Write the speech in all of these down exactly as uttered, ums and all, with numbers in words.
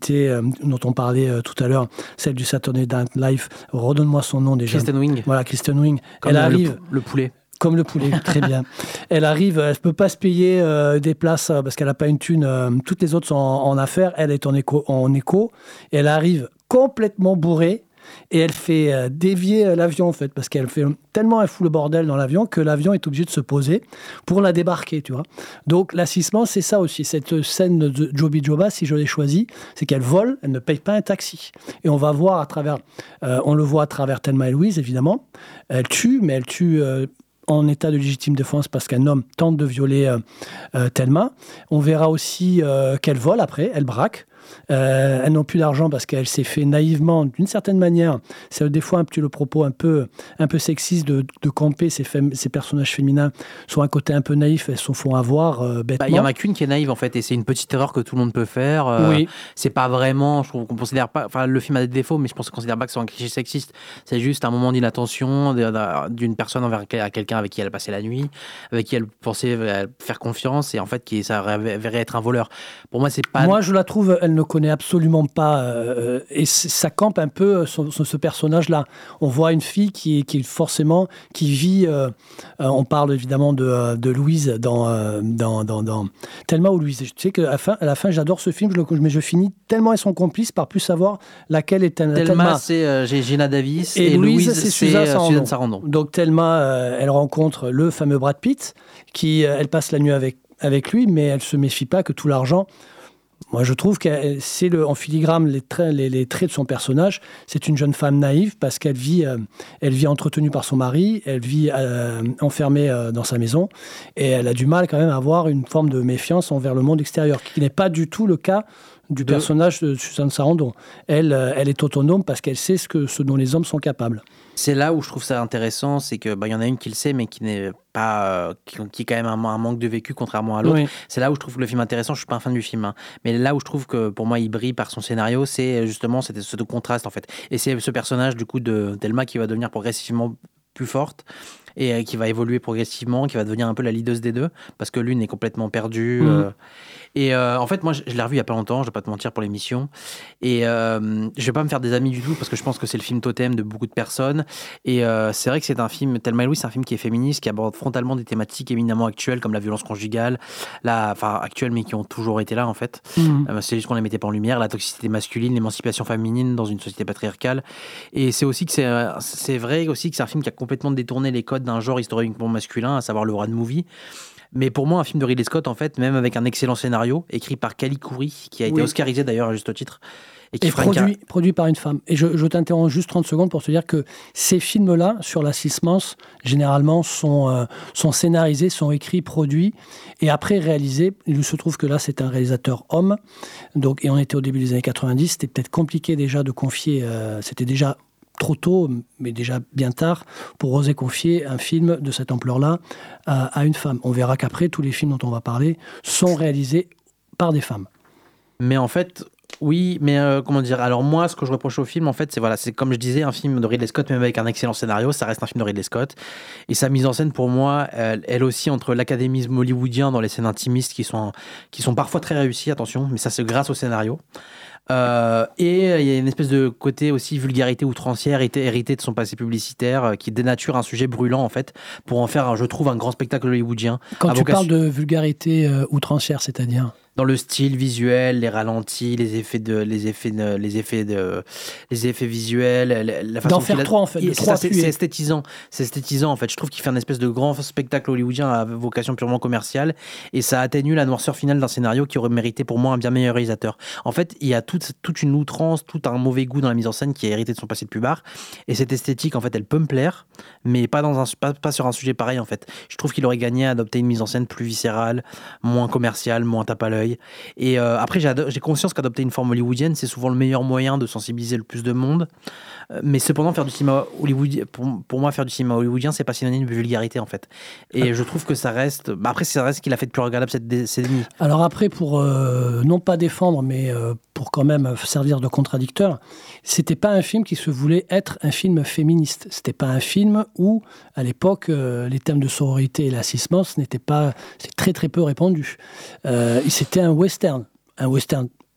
euh, dont on parlait euh, tout à l'heure, celle du Saturday Night Live, redonne-moi son nom déjà. Kristen Wiig. Voilà, Kristen Wiig. Comme Elle le, arrive... le poulet. Comme le poulet, très bien. Elle arrive, elle ne peut pas se payer euh, des places euh, parce qu'elle n'a pas une thune. Euh, toutes les autres sont en, en affaires, elle est en éco, en éco. Et elle arrive complètement bourrée et elle fait euh, dévier euh, l'avion en fait parce qu'elle fait tellement elle fout le bordel dans l'avion que l'avion est obligé de se poser pour la débarquer, tu vois. Donc l'assistement, c'est ça aussi. Cette scène de Joby Joba, si je l'ai choisie, c'est qu'elle vole, elle ne paye pas un taxi. Et on va voir à travers, euh, on le voit à travers Thelma et Louise évidemment. Elle tue, mais elle tue. Euh, en état de légitime défense parce qu'un homme tente de violer euh, euh, Thelma. On verra aussi euh, qu'elle vole après, elle braque. Euh, elles n'ont plus d'argent parce qu'elle s'est fait naïvement, d'une certaine manière, c'est des fois un petit le propos un peu, un peu sexiste de, de camper ces, fem- ces personnages féminins sont un côté un peu naïf, elles se font avoir euh, bêtement. Il bah, y en a qu'une qui est naïve en fait et c'est une petite erreur que tout le monde peut faire. Euh, oui. C'est pas vraiment, je trouve qu'on considère pas, enfin le film a des défauts mais je pense qu'on considère pas que c'est un cliché sexiste. C'est juste un moment d'inattention d'une personne envers quelqu'un avec qui elle a passé la nuit, avec qui elle pensait faire confiance et en fait qui ça verrait être un voleur. Pour moi c'est pas. Moi je la trouve, elle ne connaît absolument pas euh, et ça campe un peu son, son, ce personnage-là. On voit une fille qui, qui forcément qui vit. Euh, euh, on parle évidemment de, de Louise dans, euh, dans, dans, dans Thelma ou Louise. Tu sais qu'à la fin, à la fin j'adore ce film, je le, mais je finis tellement elles sont complices par plus savoir laquelle est Thelma. Thelma, c'est euh, Gina Davis et, et Louise, Louise c'est Suzanne Sarandon. Sarandon. Donc Thelma, euh, elle rencontre le fameux Brad Pitt, qui euh, elle passe la nuit avec avec lui, mais elle se méfie pas que tout l'argent. Moi, je trouve que c'est le, en filigrane les traits, les, les traits de son personnage. C'est une jeune femme naïve parce qu'elle vit, euh, elle vit entretenue par son mari, elle vit euh, enfermée euh, dans sa maison et elle a du mal quand même à avoir une forme de méfiance envers le monde extérieur, qui n'est pas du tout le cas du de... personnage de Suzanne Sarandon. Elle, euh, elle est autonome parce qu'elle sait ce, que, ce dont les hommes sont capables. C'est là où je trouve ça intéressant, c'est que bah, y en a une qui le sait, mais qui n'est pas, euh, qui, qui est quand même un, un manque de vécu contrairement à l'autre. Oui. C'est là où je trouve le film intéressant. Je suis pas un fan du film, hein. Mais là où je trouve que pour moi il brille par son scénario, c'est justement cette, ce contraste en fait. Et c'est ce personnage du coup de Thelma qui va devenir progressivement plus forte et euh, qui va évoluer progressivement, qui va devenir un peu la leaduse des deux, parce que l'une est complètement perdue. Mmh. Euh, et euh, en fait, moi, je, je l'ai revu il y a pas longtemps, je vais pas te mentir pour l'émission, et euh, je vais pas me faire des amis du tout, parce que je pense que c'est le film totem de beaucoup de personnes, et euh, c'est vrai que c'est un film, Thelma et Louise, c'est un film qui est féministe, qui aborde frontalement des thématiques éminemment actuelles, comme la violence conjugale, la, enfin actuelles, mais qui ont toujours été là, en fait. Mmh. Euh, c'est juste qu'on les mettait pas en lumière, la toxicité masculine, l'émancipation féminine dans une société patriarcale, et c'est aussi que c'est, c'est vrai aussi que c'est un film qui a complètement détourné les codes d'un genre historiquement masculin, à savoir le road movie. Mais pour moi, un film de Ridley Scott, en fait, même avec un excellent scénario, écrit par Kelly Khoury, qui a été oui. oscarisé d'ailleurs à juste titre. Et, qui et produit, car... produit par une femme. Et je, je t'interromps juste trente secondes pour te dire que ces films-là, sur la six-mance, généralement, sont, euh, sont scénarisés, sont écrits, produits, et après réalisés. Il se trouve que là, c'est un réalisateur homme, donc, et on était au début des années quatre-vingt-dix, c'était peut-être compliqué déjà de confier, euh, c'était déjà... trop tôt, mais déjà bien tard, pour oser confier un film de cette ampleur-là à, à une femme. On verra qu'après, tous les films dont on va parler sont réalisés par des femmes. Mais en fait, oui, mais euh, comment dire, alors moi, ce que je reproche au film, en fait, c'est, voilà, c'est comme je disais, un film de Ridley Scott, même avec un excellent scénario, ça reste un film de Ridley Scott. Et sa mise en scène, pour moi, elle, elle aussi, entre l'académisme hollywoodien dans les scènes intimistes qui sont, qui sont parfois très réussies, attention, mais ça, c'est grâce au scénario. Euh, et il y a une espèce de côté aussi vulgarité outrancière hérité de son passé publicitaire euh, qui dénature un sujet brûlant en fait pour en faire, je trouve, un grand spectacle hollywoodien. Quand tu vocation... parles de vulgarité euh, outrancière, c'est-à-dire dans le style visuel, les ralentis, les effets de, les effets de, les effets de, les effets visuels, la façon d'en faire trois en fait. De c'est, ça, c'est, c'est esthétisant, c'est esthétisant en fait. Je trouve qu'il fait un espèce de grand spectacle hollywoodien à vocation purement commerciale et ça atténue la noirceur finale d'un scénario qui aurait mérité pour moi un bien meilleur réalisateur. En fait, il y a toute, toute une outrance, tout un mauvais goût dans la mise en scène qui est hérité de son passé de pubard et cette esthétique en fait, elle peut me plaire, mais pas dans un, pas, pas sur un sujet pareil en fait. Je trouve qu'il aurait gagné à adopter une mise en scène plus viscérale, moins commerciale, moins tape à l'œil. Et euh, après, j'ai, ado- j'ai conscience qu'adopter une forme hollywoodienne, c'est souvent le meilleur moyen de sensibiliser le plus de monde. Euh, mais cependant, faire du cinéma hollywoodien, pour, pour moi, faire du cinéma hollywoodien, c'est pas synonyme de vulgarité, en fait. Et je trouve que ça reste... Bah après, ça reste ce qu'il a fait de plus regardable cette décennie. Alors après, pour euh, non pas défendre, mais euh, pour quand même servir de contradicteur, c'était pas un film qui se voulait être un film féministe. C'était pas un film où, à l'époque, euh, les thèmes de sororité et l'assistance n'étaient pas... C'est très très peu répandu. Euh, c'était un western, un western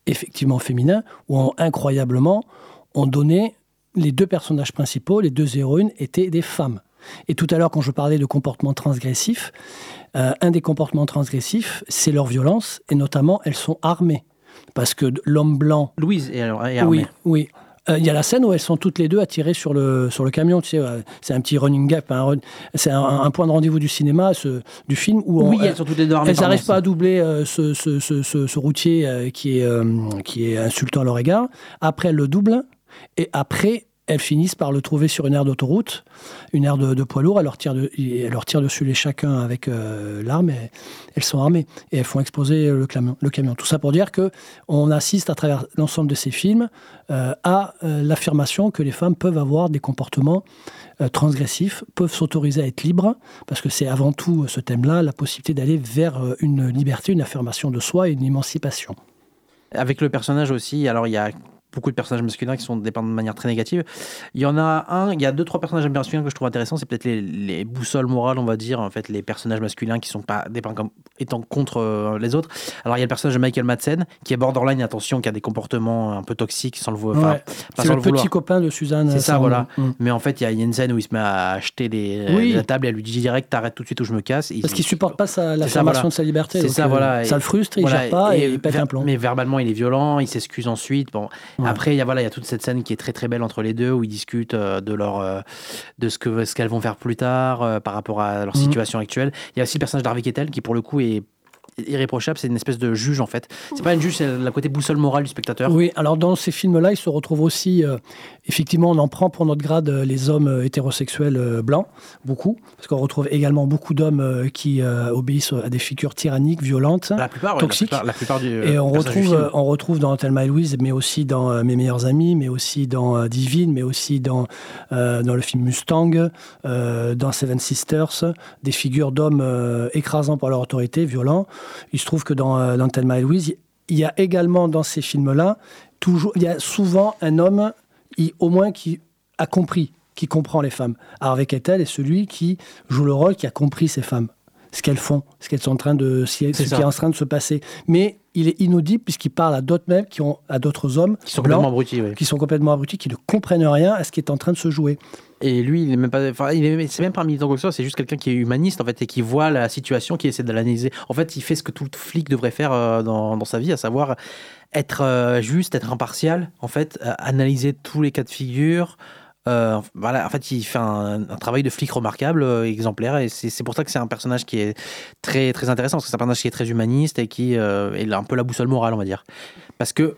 effectivement féminins, où on, incroyablement, on donnait les deux personnages principaux, les deux héroïnes, étaient des femmes. Et tout à l'heure, quand je parlais de comportements transgressifs, euh, un des comportements transgressifs, c'est leur violence, et notamment, elles sont armées. Parce que l'homme blanc... Louise est, est armée. Oui, oui. Il euh, y a la scène où elles sont toutes les deux attirées sur le, sur le camion, tu sais, euh, c'est un petit running gap, un, c'est un, un point de rendez-vous du cinéma, ce, du film, où on, oui, elles sont toutes les deux armées. Elles n'arrivent pas à doubler euh, ce, ce, ce, ce, ce routier euh, qui, est, euh, qui est insultant à leur égard. Après, elles le doublent, et après, elles finissent par le trouver sur une aire d'autoroute, une aire de, de poids lourd. Elle leur tire, de, elle leur tire dessus les chacun avec euh, l'arme. Et elles sont armées et elles font exploser le camion. Le camion. Tout ça pour dire que on assiste à travers l'ensemble de ces films euh, à euh, l'affirmation que les femmes peuvent avoir des comportements euh, transgressifs, peuvent s'autoriser à être libres, parce que c'est avant tout ce thème-là, la possibilité d'aller vers une liberté, une affirmation de soi et une émancipation. Avec le personnage aussi, alors il y a beaucoup de personnages masculins qui sont dépeints de manière très négative. Il y en a un, il y a deux, trois personnages masculins que je trouve intéressants. C'est peut-être les, les boussoles morales, on va dire, en fait, les personnages masculins qui sont pas dépeints comme étant contre euh, les autres. Alors, il y a le personnage de Michael Madsen, qui est borderline, attention, qui a des comportements un peu toxiques, sans le vouloir. Ouais. C'est le, le petit vouloir. Copain de Suzanne. C'est ça, voilà. Mmh. Mais en fait, il y a une scène où il se met à acheter les, oui. la table et elle lui dit direct, t'arrêtes tout de suite ou je me casse. Parce il, qu'il supporte pas sa, l'affirmation voilà. de sa liberté. C'est ça, voilà. Euh, ça le frustre, il voilà. gère pas et, et il pète ver- un plomb. Mais verbalement, il est violent, il s'excuse ensuite. Bon. Ouais. Après, il y a, voilà, il y a toute cette scène qui est très très belle entre les deux, où ils discutent euh, de, leur, euh, de ce, que, ce qu'elles vont faire plus tard euh, par rapport à leur mmh. situation actuelle. Il y a aussi le personnage d'Harvey Keitel qui, pour le coup, est irréprochable, c'est une espèce de juge en fait. C'est pas une juge, c'est la côté boussole morale du spectateur. Oui, alors dans ces films-là, il se retrouve aussi, euh, effectivement, on en prend pour notre grade euh, les hommes euh, hétérosexuels euh, blancs, beaucoup, parce qu'on retrouve également beaucoup d'hommes euh, qui euh, obéissent à des figures tyranniques, violentes, la plupart, toxiques. Ouais, la plupart, la plupart du, et on retrouve, euh, on retrouve dans Thelma et Louise, mais aussi dans euh, Mes meilleurs amis, mais aussi dans euh, Divine, mais aussi dans, euh, dans le film Mustang, euh, dans Seven Sisters, des figures d'hommes euh, écrasants par leur autorité, violents. Il se trouve que dans, dans Thelma et Louise, il y a également dans ces films-là, toujours, il y a souvent un homme, il, au moins, qui a compris, qui comprend les femmes. Harvey Keitel est celui qui joue le rôle, qui a compris ces femmes, ce qu'elles font, ce qu'elles sont en train de, ce qui est en train de se passer. Mais il est inaudible puisqu'il parle à d'autres mêmes, qui ont, à d'autres hommes qui sont blancs, complètement abrutis, oui. qui sont complètement abrutis, qui ne comprennent rien à ce qui est en train de se jouer. Et lui, il est même pas, enfin, il est, c'est même pas un militant comme ça, c'est juste quelqu'un qui est humaniste en fait et qui voit la situation, qui essaie de l'analyser. En fait, il fait ce que tout flic devrait faire euh, dans, dans sa vie, à savoir être euh, juste, être impartial, en fait, euh, analyser tous les cas de figure. Euh, voilà, en fait, il fait un, un travail de flic remarquable, euh, exemplaire, et c'est, c'est pour ça que c'est un personnage qui est très très intéressant, parce que c'est un personnage qui est très humaniste et qui euh, est un peu la boussole morale, on va dire, parce que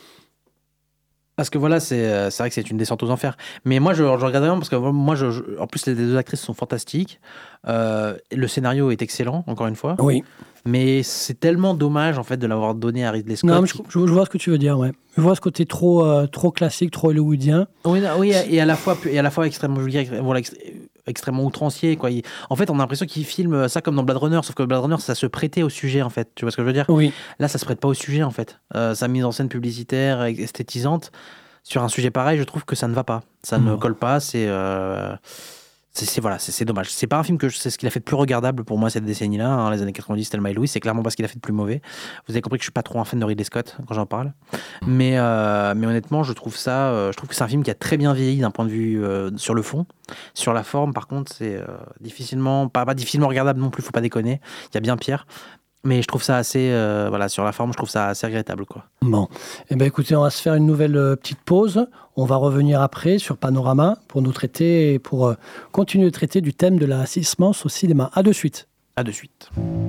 Parce que voilà, c'est, c'est vrai que c'est une descente aux enfers. Mais moi, je, je regarde vraiment parce que moi, je, je, en plus, les deux actrices sont fantastiques. Euh, le scénario est excellent, encore une fois. Oui. Mais c'est tellement dommage, en fait, de l'avoir donné à Ridley Scott. Non, je, je vois ce que tu veux dire, ouais. Je vois ce côté trop, euh, trop classique, trop hollywoodien. Oui, non, oui, et à la fois, et à la fois extrêmement vulgaire, voilà, extrêmement outrancier, quoi. Il, en fait, on a l'impression qu'il filme ça comme dans Blade Runner, sauf que Blade Runner, ça se prêtait au sujet, en fait. Tu vois ce que je veux dire ? Oui. Là, ça se prête pas au sujet, en fait. Euh, sa mise en scène publicitaire, esthétisante, sur un sujet pareil, je trouve que ça ne va pas. Ça mmh. ne colle pas, c'est... Euh... C'est, c'est, voilà, c'est, c'est dommage. C'est pas un film que je, c'est ce qu'il a fait de plus regardable pour moi cette décennie-là, hein, les années quatre-vingt-dix, Thelma et Louise. C'est clairement pas ce qu'il a fait de plus mauvais. Vous avez compris que je suis pas trop un fan de Ridley Scott quand j'en parle, mais euh, mais honnêtement, je trouve ça, euh, je trouve que c'est un film qui a très bien vieilli d'un point de vue euh, sur le fond. Sur la forme, par contre, c'est euh, difficilement, pas pas difficilement regardable non plus. Faut pas déconner. Il y a bien pire. Mais je trouve ça assez, euh, voilà, sur la forme, je trouve ça assez regrettable, quoi. Bon, eh ben écoutez, on va se faire une nouvelle euh, petite pause. On va revenir après sur Panorama pour nous traiter, pour euh, continuer de traiter du thème de la cismance au cinéma. À de suite. À de suite.